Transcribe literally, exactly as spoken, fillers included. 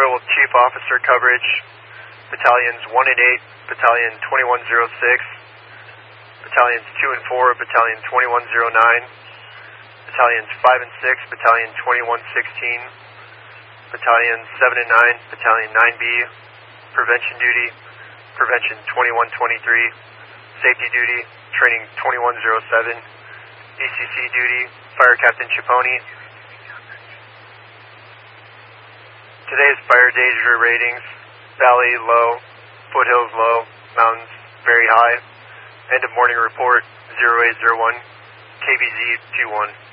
with Chief Officer coverage, Battalions one and eight, Battalion twenty-one oh six, Battalions two and four, Battalion twenty-one oh nine, Battalions five and six, Battalion twenty-one sixteen, Battalion seven and nine, Battalion nine B, Prevention Duty, Prevention twenty-one twenty-three, Safety Duty, Training twenty-one oh seven, E C C Duty, Fire Captain Chiponi. Today's fire danger ratings: Valley low, foothills low, mountains very high. End of morning report zero eight zero one, K B Z two one.